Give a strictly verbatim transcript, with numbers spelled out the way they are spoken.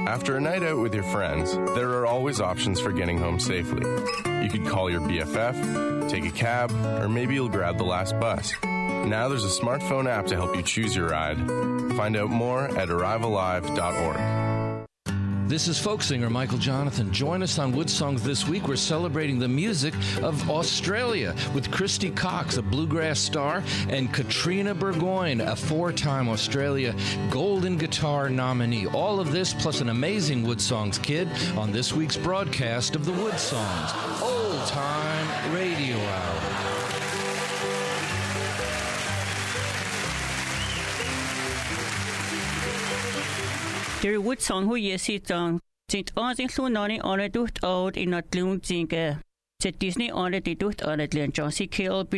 After a night out with your friends, there are always options for getting home safely. You could call your B F F, take a cab, or maybe you'll grab the last bus. Now there's a smartphone app to help you choose your ride. Find out more at arrive alive dot org. This is folk singer Michael Jonathan. Join us on Wood Songs this week. We're celebrating the music of Australia with Christy Cox, a bluegrass star, and Katrina Burgoyne, a four-time Australia Golden Guitar nominee. All of this plus an amazing Wood Songs kid on this week's broadcast of the Wood Songs Old Time Radio Hour. Der Woodsong hu je sit on sit on nani on het doet oud in het loon zinke. Zet Disney on het doet on het len Josie Kilby